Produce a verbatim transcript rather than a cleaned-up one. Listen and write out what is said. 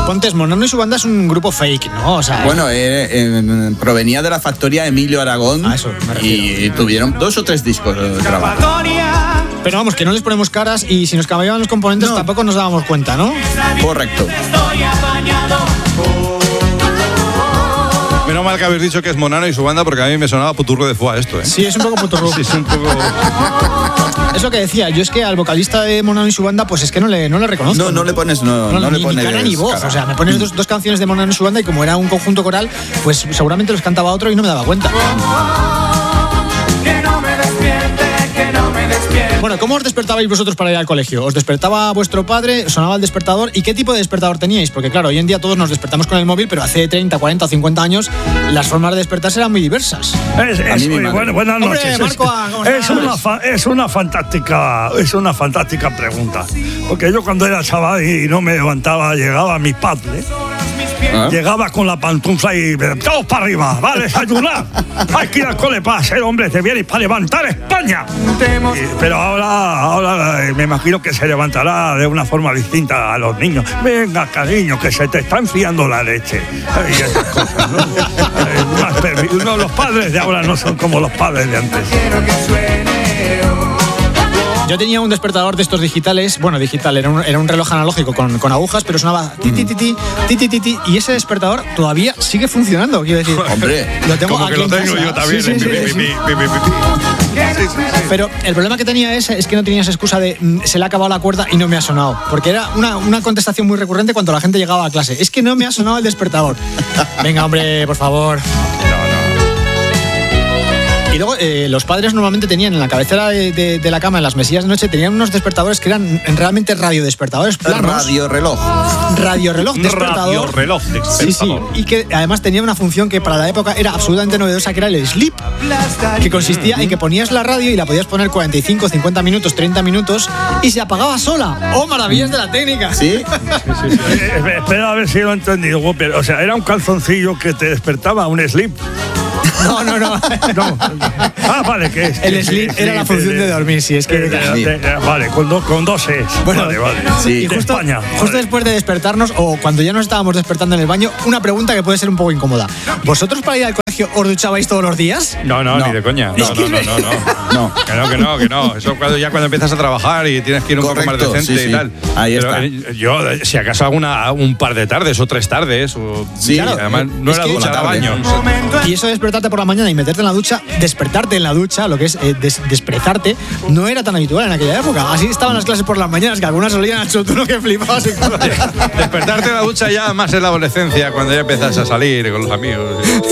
Pontes, Monano y su banda es un grupo fake, ¿no? O sea, bueno, eh, eh, provenía de la factoría Emilio Aragón. A eso me refiero. Y tuvieron dos o tres discos de trabajo. Pero vamos, que no les ponemos caras y si nos cambiaban los componentes no. tampoco nos dábamos cuenta, ¿no? Correcto. Menos mal que habéis dicho que es Monano y su banda, porque a mí me sonaba Puturro de Foie esto, ¿eh? Sí, es un poco Puturro. Sí, es un poco... Es lo que decía, yo es que al vocalista de Monano y su banda, pues es que no le, no le reconozco. No, no le pones, no, no, no ni, le pones ni cara ni voz, cara. O sea, me pones dos, dos canciones de Monano y su banda y como era un conjunto coral, pues seguramente los cantaba otro y no me daba cuenta. Bueno, ¿cómo os despertabais vosotros para ir al colegio? ¿Os despertaba vuestro padre? ¿Sonaba el despertador? ¿Y qué tipo de despertador teníais? Porque claro, hoy en día todos nos despertamos con el móvil, pero hace treinta, cuarenta o cincuenta años las formas de despertarse eran muy diversas. Es, es, muy, bueno, buenas noches. Hombre, Marco, es, es, una fa, es una fantástica es una fantástica pregunta. Porque yo cuando era chaval y no me levantaba, llegaba mi padre. ¿Ah? Llegaba con la pantufla y todos para arriba, va a desayunar. Hay que ir al cole para ser hombre de bien y para levantar España. Y, pero ahora, ahora me imagino que se levantará de una forma distinta a los niños. Venga, cariño, que se te está enfriando la leche. Y esas cosas, ¿no? No, los padres de ahora no son como los padres de antes. Yo tenía un despertador de estos digitales, bueno, digital, era un, era un reloj analógico con, con agujas, pero sonaba ti ti ti ti ti ti ti ti y ese despertador todavía sigue funcionando, quiero decir. Hombre, lo tengo como aquí que lo tengo casa. yo también. Sí, sí, sí, sí, sí. Pero el problema que tenía es, es que no tenías excusa de se le ha acabado la cuerda y no me ha sonado, porque era una, una contestación muy recurrente cuando la gente llegaba a clase. Es que no me ha sonado el despertador. Venga, hombre, por favor. Y luego eh, los padres normalmente tenían en la cabecera de, de, de la cama, en las mesillas de noche, tenían unos despertadores que eran realmente radiodespertadores planos. Radio reloj. Radio reloj despertador. Radio reloj despertador. Sí, sí. Y que además tenía una función que para la época era absolutamente novedosa, que era el sleep, que consistía en que ponías la radio y la podías poner cuarenta y cinco, cincuenta minutos, treinta minutos y se apagaba sola. ¡Oh, maravillas de la técnica! ¿Sí? Sí, sí, sí. Eh, espera a ver si lo he entendido. Pero, o sea, era un calzoncillo que te despertaba, un sleep. No, no, no. no. Ah, vale, que es. El sleep era sleep, la función de dormir, sí, es que. De, de, de, de, vale, con, do, con dos es. Bueno, vale, vale. Sí. Y de justo, España. Justo vale. Después de despertarnos, o cuando ya nos estábamos despertando en el baño, una pregunta que puede ser un poco incómoda. ¿Vosotros para ir al colegio os duchabais todos los días? No, no, no. ni de coña. No, no, no, no, no. No, que no, que no, que no. Eso cuando ya cuando empiezas a trabajar y tienes que ir un Correcto, poco más decente sí, sí. y tal. Ahí Pero, está. eh, yo, si acaso hago una, un par de tardes o tres tardes. O, sí, claro, además no era ducha, era baño. Y eso de despertarte por la mañana y meterte en la ducha, despertarte en la ducha, lo que es eh, des, desprezarte, no era tan habitual en aquella época. Así estaban las clases por las mañanas, que algunas olían a chotuno que flipabas. Despertarte en la ducha ya más en la adolescencia, cuando ya empiezas a salir con los amigos.